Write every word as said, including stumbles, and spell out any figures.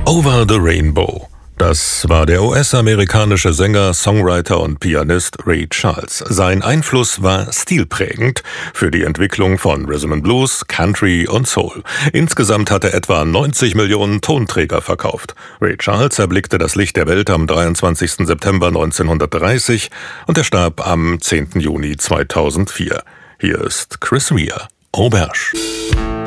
Over the Rainbow. Das war der U S-amerikanische Sänger, Songwriter und Pianist Ray Charles. Sein Einfluss war stilprägend für die Entwicklung von Rhythm and Blues, Country und Soul. Insgesamt hat er etwa neunzig Millionen Tonträger verkauft. Ray Charles erblickte das Licht der Welt am dreiundzwanzigsten September neunzehnhundertdreißig und er starb am zehnten Juni zweitausendvier. Hier ist Chris Rea, Auberge.